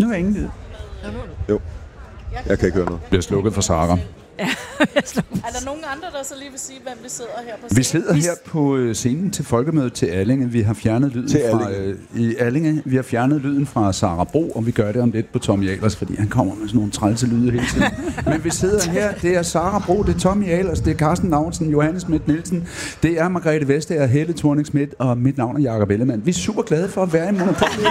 hører ingen lyd. Jo. Jeg kan ikke høre noget. Det bliver slukket for Sara. Er der nogen andre, der så lige vil sige, hvem vi sidder her på scenen? Vi sidder her på scenen til folkemødet til Allinge. Vi har fjernet lyden fra i Allinge. Vi har fjernet lyden fra Sara Bro, og vi gør det om lidt på Tommy Ahlers, fordi han kommer med sådan nogle trælse lyde hele tiden. Men vi sidder her. Det er Sara Bro, det er Tommy Ahlers, det er Carsten Nautsen, Johannes Schmidt Nielsen, det er Margrethe Vestager, Helle Thorning Schmidt, og mit navn er Jakob Ellemann. Vi er super glade for at være i Monopolet.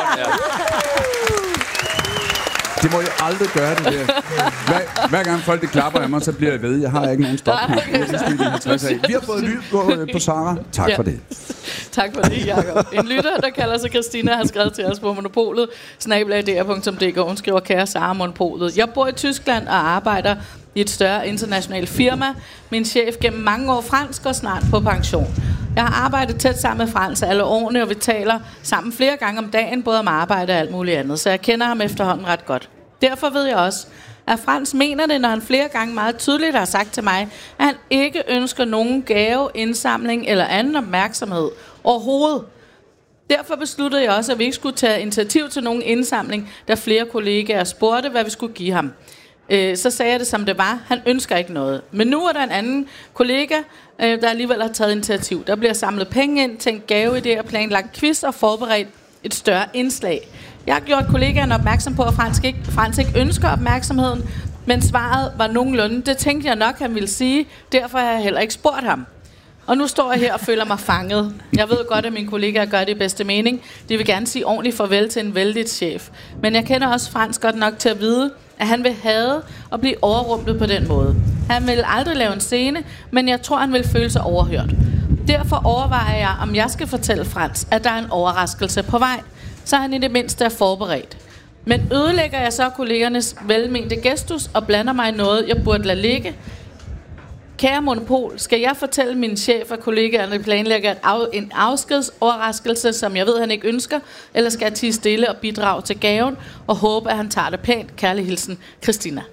Det må jeg aldrig gøre det der. Hver gang folk det klapper af mig, så bliver jeg ved. Jeg har ikke nogen stopknap. Vi har fået lyd på Sara. Tak for det. Tak for det, Jacob. En lytter, der kalder sig Christina, har skrevet til os på Monopolet, @dr.dk. Hun skriver: kære Sara, Monopolet. Jeg bor i Tyskland og arbejder i et større internationalt firma. Min chef gennem mange år fransk og snart på pension. Jeg har arbejdet tæt sammen med Frans alle årene, og vi taler sammen flere gange om dagen, både om arbejde og alt muligt andet, så jeg kender ham efterhånden ret godt. Derfor ved jeg også, at Frans mener det, når han flere gange meget tydeligt har sagt til mig, at han ikke ønsker nogen gave, indsamling eller anden opmærksomhed overhovedet. Derfor besluttede jeg også, at vi ikke skulle tage initiativ til nogen indsamling, da flere kollegaer spurgte, hvad vi skulle give ham. Så sagde jeg det, som det var. Han ønsker ikke noget. Men nu er der en anden kollega, der alligevel har taget initiativ. Der bliver samlet penge ind, tænkt gaveidéer, planlagt quiz og forberedt et større indslag. Jeg har gjort kollegaerne opmærksom på, at Frans ikke ønsker opmærksomheden, men svaret var nogenlunde. Det tænkte jeg nok, han ville sige. Derfor har jeg heller ikke spurgt ham. Og nu står jeg her og føler mig fanget. Jeg ved godt, at mine kollegaer gør det i bedste mening. De vil gerne sige ordentligt farvel til en vældig chef. Men jeg kender også Frans godt nok til at vide, at han vil hade og blive overrumplet på den måde. Han vil aldrig lave en scene, men jeg tror, han vil føle sig overhørt. Derfor overvejer jeg, om jeg skal fortælle Frans, at der er en overraskelse på vej, så han i det mindste er forberedt. Men ødelægger jeg så kollegernes velmente gestus og blander mig i noget, jeg burde lade ligge? Kære Monopol, skal jeg fortælle min chef og kollegaerne planlægger en afskedsoverraskelse, som jeg ved, han ikke ønsker, eller skal jeg tie stille og bidrage til gaven og håbe, at han tager det pænt? Kærlig hilsen, Christina.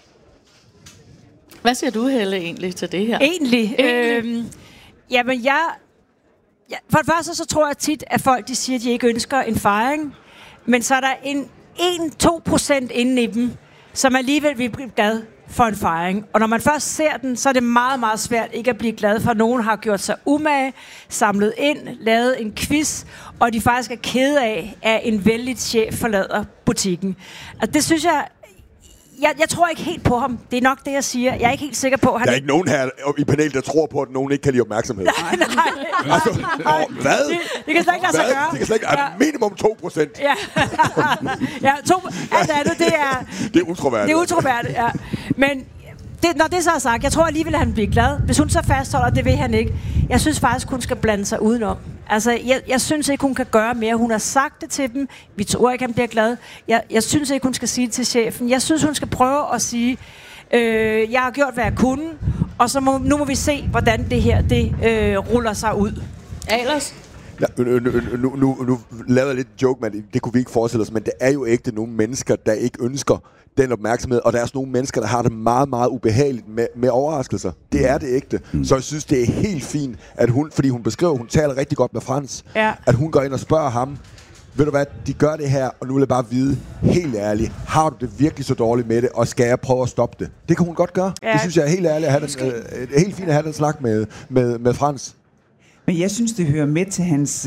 Hvad siger du, Helle, egentlig til det her? Egentlig? Jamen, for det første så tror jeg tit, at folk de siger, at de ikke ønsker en fejring, men så er der 1-2% inde i dem, som alligevel vil blive glad for en fejring. Og når man først ser den, så er det meget, meget svært ikke at blive glad for, at nogen har gjort sig umage, samlet ind, lavet en quiz, og de faktisk er kede af, at en vældig chef forlader butikken. Og det synes jeg tror ikke helt på ham. Det er nok det, jeg siger. Jeg er ikke helt sikker på, at han... Der er ikke nogen her i panelet, der tror på, at nogen ikke kan lide opmærksomhed. Nej. Altså, hvad? Det kan slet ikke lade sig gøre. Det kan slet ikke... Minimum 2%. Ja, alt andet, det er... Det er utroværdigt. Det er utroværdigt, ja. Men når det så er sagt, jeg tror alligevel, at han bliver glad. Hvis hun så fastholder, det vil han ikke. Jeg synes faktisk, hun skal blande sig udenom. Altså, jeg synes ikke, hun kan gøre mere. Hun har sagt det til dem. Vi tror ikke, han bliver glad. Jeg synes ikke, hun skal sige det til chefen. Jeg synes, hun skal prøve at sige, jeg har gjort, hvad jeg kunne, og så nu må vi se, hvordan det her ruller sig ud. Ahlers? Ja, nu lavede jeg lidt joke, men det kunne vi ikke forestille os, men det er jo ægte nogle mennesker, der ikke ønsker den opmærksomhed, og der er også nogle mennesker, der har det meget, meget ubehageligt med overraskelser. Det er det ægte. Så jeg synes, det er helt fint, at hun, fordi hun beskriver, hun taler rigtig godt med Frans, at hun går ind og spørger ham, ved du hvad, de gør det her, og nu vil jeg bare vide, helt ærligt, har du det virkelig så dårligt med det, og skal jeg prøve at stoppe det? Det kan hun godt gøre. Ja. Det synes jeg er helt ærligt, at have den, helt fint at have den snak med Frans. Men jeg synes, det hører med til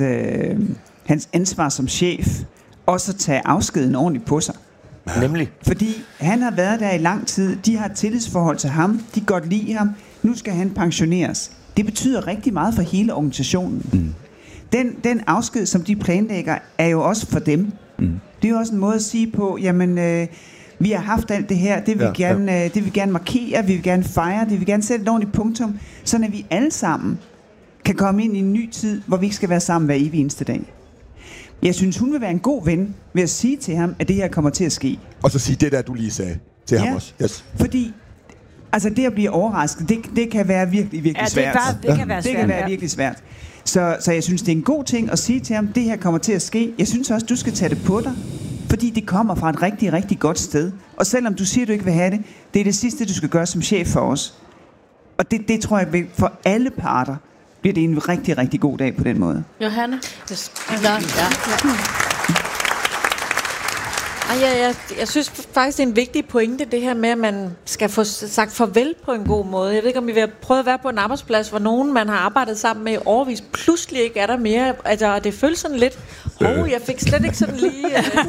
hans ansvar som chef, også at tage afskeden ordentligt på sig. Nemlig? Fordi han har været der i lang tid, de har et tillidsforhold til ham, de godt lide ham, nu skal han pensioneres. Det betyder rigtig meget for hele organisationen. Den afsked, som de planlægger, er jo også for dem. Det er jo også en måde at sige på, jamen, vi har haft alt det her, det vil vi gerne markere, vi vil gerne fejre, det vil gerne sætte et ordentligt punktum, så at vi alle sammen kan komme ind i en ny tid, hvor vi ikke skal være sammen hver evig eneste dag. Jeg synes, hun vil være en god ven ved at sige til ham, at det her kommer til at ske. Og så sige det der, du lige sagde til ham også. Yes. Fordi altså det at blive overrasket, det kan være virkelig svært. Det kan være svært. Det kan være virkelig svært. Så jeg synes, det er en god ting at sige til ham, det her kommer til at ske. Jeg synes også, du skal tage det på dig, fordi det kommer fra et rigtig, rigtig godt sted. Og selvom du siger, du ikke vil have det, det er det sidste, du skal gøre som chef for os. Og det tror jeg, for alle parter bliver det en rigtig, rigtig god dag på den måde. Johanne? Jeg synes faktisk, det er en vigtig pointe, det her med, at man skal få sagt farvel på en god måde. Jeg ved ikke, om I vil prøve at være på en arbejdsplads, hvor nogen, man har arbejdet sammen med i årevis, pludselig ikke er der mere. Altså, det føles sådan lidt, jeg fik slet ikke sådan lige...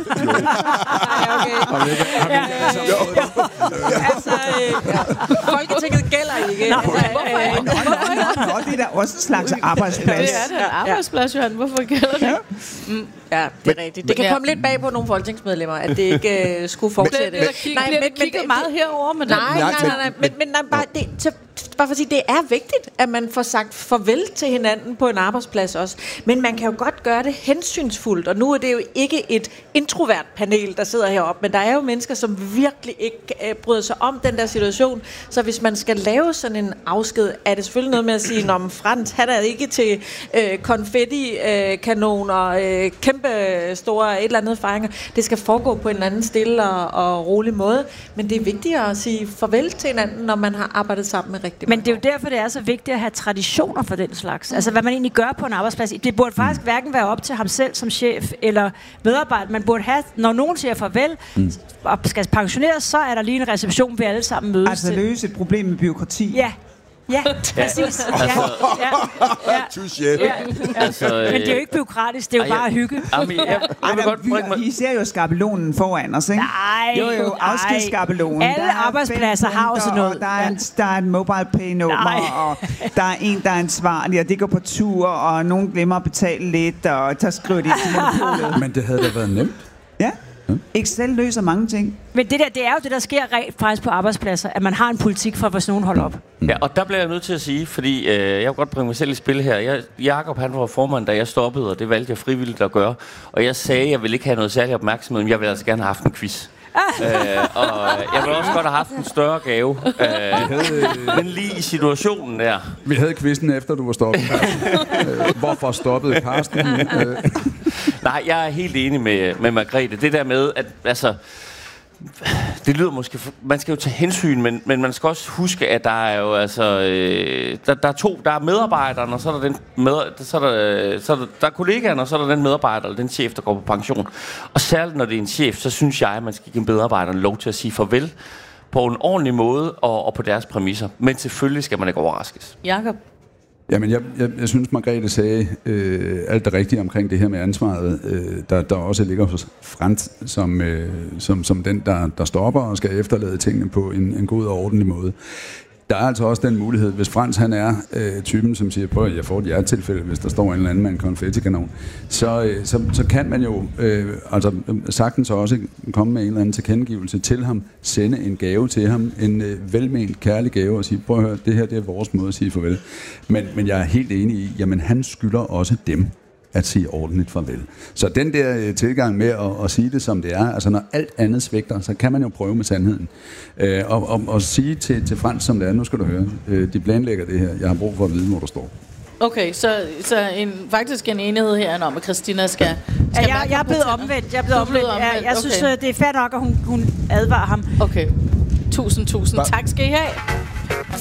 Folketinget gælder ikke. Nå, det er da også en slags arbejdsplads. Det er da en arbejdsplads, Johan. Hvorfor gælder det? Ja, det er rigtigt. Det kan komme lidt bag på nogle folketingsmedlemmer, at det ikke skulle fortsætte. Bliver der kigget meget herover med det? Nej. Bare for at sige, det er vigtigt, at man får sagt farvel til hinanden på en arbejdsplads også. Men man kan jo godt gøre det hensynsfuldt, og nu er det jo ikke et introvert panel, der sidder heroppe, men der er jo mennesker, som virkelig ikke bryder sig om den der situation. Så hvis man skal lave sådan en afsked, er det selvfølgelig noget med at sige, når Frans, han er ikke til konfetti-kanoner, kæmpe store et eller andet fejringer. Det skal foregå på en eller anden stille og rolig måde, men det er vigtigt at sige farvel til hinanden, når man har arbejdet sammen med rigtig. Men det er jo derfor, det er så vigtigt at have traditioner for den slags. Altså, hvad man egentlig gør på en arbejdsplads. Det burde faktisk hverken være op til ham selv som chef eller medarbejder. Man burde have, når nogen siger farvel og skal pensioneres, så er der lige en reception, vi alle sammen mødes til. Altså løse et problem med byråkrati. Ja, præcis. Men det er jo ikke bureaukratisk, det er jo bare hygge. I ser jo skabelonen foran os, ikke? Nej. Jo, afskedsskabelonen. Alle arbejdspladser har også noget. Der er et mobile pay nummer, og der er en, der er ansvarlig, og det går på tur, og nogen glemmer at betale lidt, og der skriver det til monopolet. Men det havde da været nemt. Ja. Excel løser mange ting. Men det er jo det, der sker rent faktisk på arbejdspladser, at man har en politik for, hvis nogen holder op. Ja, og der bliver jeg nødt til at sige, fordi jeg vil godt bringe mig selv i spil her. Jakob, han var formand, da jeg stoppede, og det valgte jeg frivilligt at gøre. Og jeg sagde, at jeg ville ikke have noget særlig opmærksomhed, men jeg ville altså gerne have haft en quiz. Og jeg ville også godt have haft en større gave. Men lige i situationen der. Vi havde quizzen efter du var stoppet. Hvorfor stoppede Carsten? Nej, jeg er helt enig med Margrethe. Det der med, at altså, det lyder måske... Man skal jo tage hensyn, men man skal også huske, at der er jo altså... Der er to. Der er medarbejderen, og så er der der er kollegaen, og så er der den medarbejder, eller den chef, der går på pension. Og særligt når det er en chef, så synes jeg, at man skal give medarbejderne lov til at sige farvel på en ordentlig måde og på deres præmisser. Men selvfølgelig skal man ikke overraskes. Jakob? Jamen, jeg synes, Margrethe sagde alt det rigtige omkring det her med ansvaret, der også ligger hos Frans som den, der stopper og skal efterlade tingene på en god og ordentlig måde. Der er altså også den mulighed, hvis Frans han er typen, som siger, prøv at jeg får et hjertetilfælde, hvis der står en eller anden med en konfettikanon, så kan man jo sagtens også komme med en eller anden tilkendegivelse til ham, sende en gave til ham, en velment kærlig gave og sige, prøv at høre, det her det er vores måde at sige farvel. Men jeg er helt enig i, jamen han skylder også dem at sige ordentligt farvel. Så den der tilgang med at sige det, som det er, altså når alt andet svigter, så kan man jo prøve med sandheden. Og sige til Frans, som det er, nu skal du høre, de planlægger det her, jeg har brug for at vide, hvor du står. Okay, så faktisk en enighed her om, at Christina skal jeg er blevet omvendt. Jeg synes, det er fair nok, at hun advarer ham. Okay. Tusind tak skal I have.